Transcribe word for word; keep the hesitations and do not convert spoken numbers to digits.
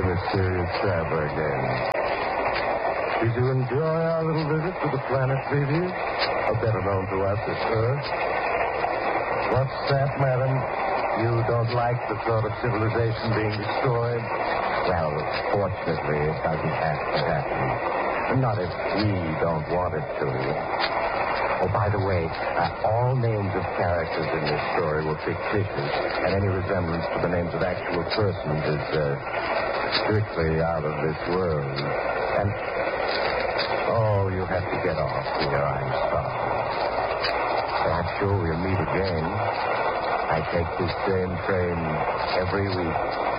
Mysterious Traveler again. Did you enjoy our little visit to the planet Preview? Or better known to us as Earth? What's that, madam? You don't like the sort of civilization being destroyed? Well, fortunately, it doesn't have to happen. Not if we don't want it to. Oh, by the way, uh, all names of characters in this story were fictitious, and any resemblance to the names of actual persons is uh, strictly out of this world. And, oh, you have to get off here, I'm sorry. But I'm sure we'll meet again. I take this same train every week.